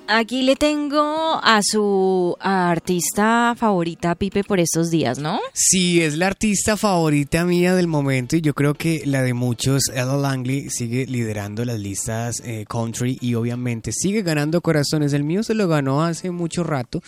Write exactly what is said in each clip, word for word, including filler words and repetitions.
Aquí le tengo a su artista favorita, Pipe, por estos días, ¿no? Sí, es la artista favorita mía del momento y yo creo que la de muchos. Ella Langley sigue liderando las listas eh, country y obviamente sigue ganando corazones. El mío se lo ganó hace mucho rato.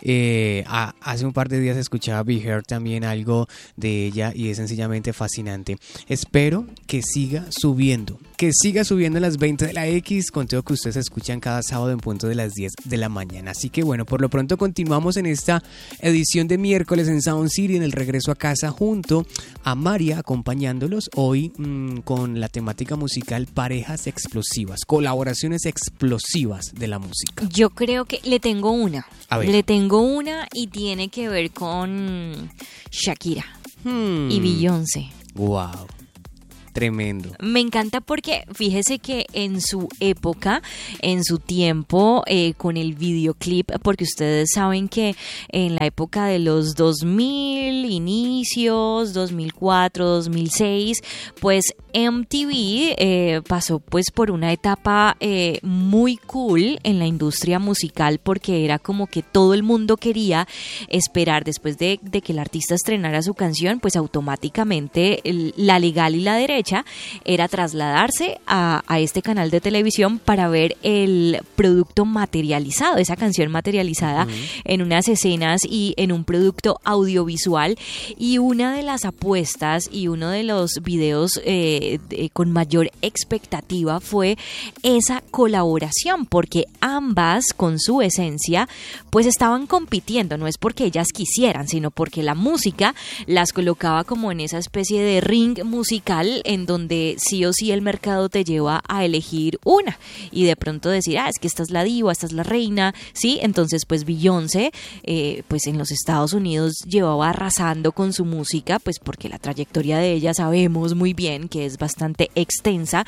Eh, a, hace un par de días escuchaba Be Heard también algo de ella y es sencillamente fascinante. Espero que siga subiendo, que siga subiendo a las veinte de la X con todo que ustedes escuchan cada sábado en punto de las diez de la mañana. Así que bueno, por lo pronto continuamos en esta edición de miércoles en Sound City, en el regreso a casa junto a María, acompañándolos hoy mmm, con la temática musical parejas explosivas, colaboraciones explosivas de la música. Yo creo que le tengo una. A ver. Le tengo una y tiene que ver con Shakira Hmm. y Beyoncé. Wow. Tremendo. Me encanta porque fíjese que en su época, en su tiempo, eh, con el videoclip, porque ustedes saben que en la época de los dos mil, inicios, dos mil cuatro, dos mil seis, pues M T V eh, pasó pues por una etapa eh, muy cool en la industria musical porque era como que todo el mundo quería esperar después de, de que el artista estrenara su canción, pues automáticamente el, la legal y la derecha era trasladarse a, a este canal de televisión para ver el producto materializado, esa canción materializada uh-huh. en unas escenas y en un producto audiovisual. Y una de las apuestas y uno de los videos eh, de, con mayor expectativa fue esa colaboración, porque ambas con su esencia pues estaban compitiendo, no es porque ellas quisieran, sino porque la música las colocaba como en esa especie de ring musical en donde sí o sí el mercado te lleva a elegir una y de pronto decir, ah, es que esta es la diva, esta es la reina, ¿sí? Entonces pues Beyoncé eh, pues en los Estados Unidos llevaba arrasando con su música, pues porque la trayectoria de ella sabemos muy bien que es bastante extensa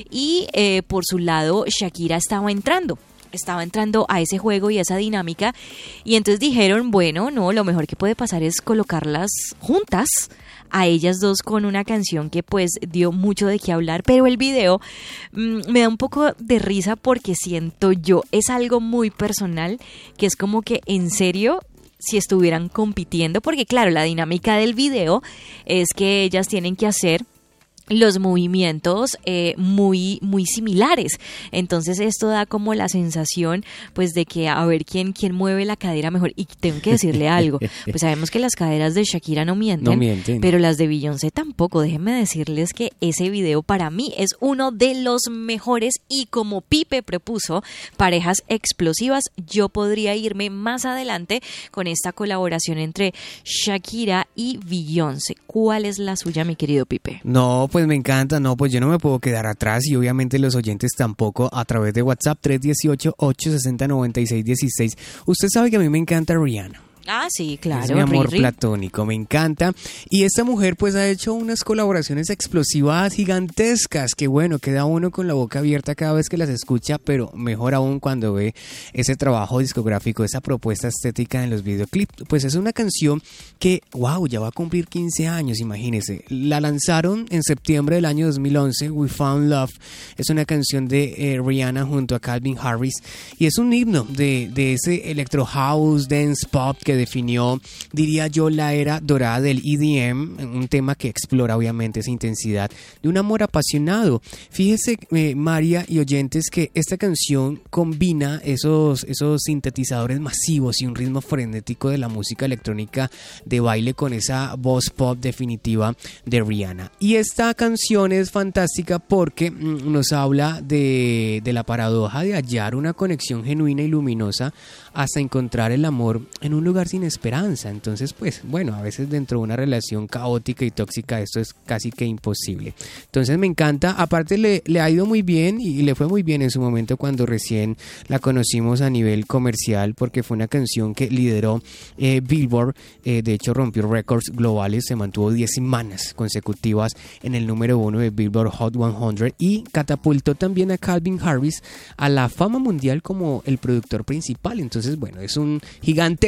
y eh, por su lado Shakira estaba entrando. Estaba entrando a ese juego y a esa dinámica y entonces dijeron, bueno, no, lo mejor que puede pasar es colocarlas juntas a ellas dos con una canción que pues dio mucho de qué hablar, pero el video mmm, me da un poco de risa porque siento yo, es algo muy personal, que es como que en serio si estuvieran compitiendo, porque claro, la dinámica del video es que ellas tienen que hacer los movimientos eh, muy muy similares, entonces esto da como la sensación pues de que a ver quién quién mueve la cadera mejor. Y tengo que decirle algo, pues sabemos que las caderas de Shakira no mienten, no mienten, pero las de Beyoncé tampoco. Déjenme decirles que ese video para mí es uno de los mejores y como Pipe propuso parejas explosivas, yo podría irme más adelante con esta colaboración entre Shakira y Beyoncé. ¿Cuál es la suya, mi querido Pipe? No, pues me encanta, no, pues yo no me puedo quedar atrás y obviamente los oyentes tampoco a través de WhatsApp tres uno ocho, ocho seis cero, nueve seis uno seis. Usted sabe que a mí me encanta Rihanna. Ah, sí, claro. Es mi amor Riri. platónico, me encanta. Y esta mujer pues ha hecho unas colaboraciones explosivas gigantescas que bueno, queda uno con la boca abierta cada vez que las escucha, pero mejor aún cuando ve ese trabajo discográfico, esa propuesta estética en los videoclips. Pues es una canción que, wow, ya va a cumplir quince años, imagínense. La lanzaron en septiembre del año dos mil once, We Found Love. Es una canción de eh, Rihanna junto a Calvin Harris y es un himno de, de ese electro house, dance pop que definió, diría yo, la era dorada del E D M, un tema que explora obviamente esa intensidad de un amor apasionado. Fíjese, eh, María y oyentes, que esta canción combina esos, esos sintetizadores masivos y un ritmo frenético de la música electrónica de baile con esa voz pop definitiva de Rihanna. Y esta canción es fantástica porque mm, nos habla de, de la paradoja de hallar una conexión genuina y luminosa hasta encontrar el amor en un lugar sin esperanza. Entonces pues bueno, a veces dentro de una relación caótica y tóxica esto es casi que imposible. Entonces me encanta, aparte le, le ha ido muy bien y le fue muy bien en su momento cuando recién la conocimos a nivel comercial, porque fue una canción que lideró eh, Billboard, eh, de hecho rompió récords globales, se mantuvo diez semanas consecutivas en el número uno de Billboard Hot cien y catapultó también a Calvin Harris a la fama mundial como el productor principal. Entonces bueno, es un gigantesco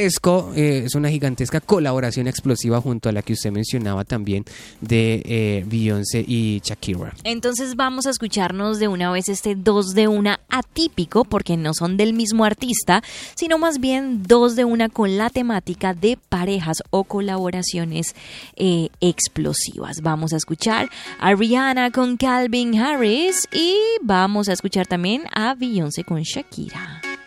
pero eh, es una gigantesca colaboración explosiva junto a la que usted mencionaba también de eh, Beyoncé y Shakira. Entonces vamos a escucharnos de una vez este dos de una atípico, porque no son del mismo artista, sino más bien dos de una con la temática de parejas o colaboraciones eh, explosivas. Vamos a escuchar a Rihanna con Calvin Harris y vamos a escuchar también a Beyoncé con Shakira.